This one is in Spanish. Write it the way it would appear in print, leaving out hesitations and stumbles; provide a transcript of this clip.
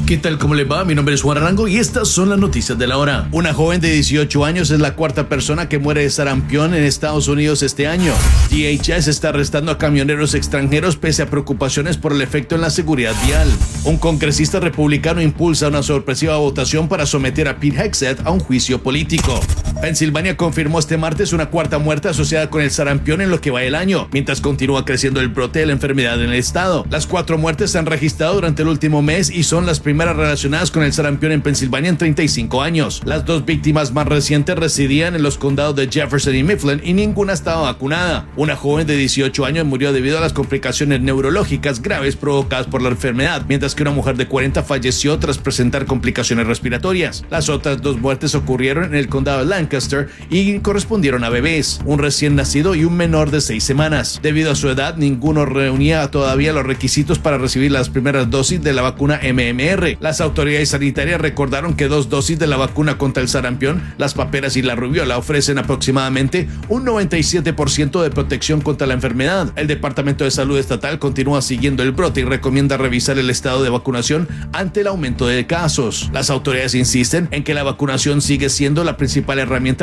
¿Qué tal? ¿Cómo le va? Mi nombre es Juan Arango y estas son las noticias de la hora. Una joven de 18 años es la cuarta persona que muere de sarampión en Estados Unidos este año. DHS está arrestando a camioneros extranjeros pese a preocupaciones por el efecto en la seguridad vial. Un congresista republicano impulsa una sorpresiva votación para someter a Pete Hegseth a un juicio político. Pensilvania confirmó este martes una cuarta muerte asociada con el sarampión en lo que va del año, mientras continúa creciendo el brote de la enfermedad en el estado. Las 4 muertes se han registrado durante el último mes y son las primeras relacionadas con el sarampión en Pensilvania en 35 años. Las 2 víctimas más recientes residían en los condados de Jefferson y Mifflin y ninguna estaba vacunada. Una joven de 18 años murió debido a las complicaciones neurológicas graves provocadas por la enfermedad, mientras que una mujer de 40 falleció tras presentar complicaciones respiratorias. Las otras 2 muertes ocurrieron en el condado de Lancaster y correspondieron a bebés, un recién nacido y un menor de 6 semanas. Debido a su edad, ninguno reunía todavía los requisitos para recibir las primeras dosis de la vacuna MMR. Las autoridades sanitarias recordaron que 2 dosis de la vacuna contra el sarampión, las paperas y la rubiola ofrecen aproximadamente un 97% de protección contra la enfermedad. El Departamento de Salud Estatal continúa siguiendo el brote y recomienda revisar el estado de vacunación ante el aumento de casos. Las autoridades insisten en que la vacunación sigue siendo la principal herramienta